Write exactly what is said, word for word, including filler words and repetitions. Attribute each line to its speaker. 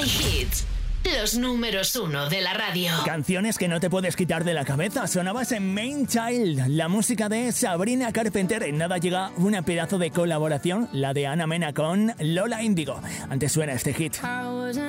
Speaker 1: Hits, los números uno de la radio.
Speaker 2: Canciones que no te puedes quitar de la cabeza. Sonabas en Main Child, la música de Sabrina Carpenter. En nada llega una pedazo de colaboración, la de Ana Mena con Lola Índigo. Antes suena este hit.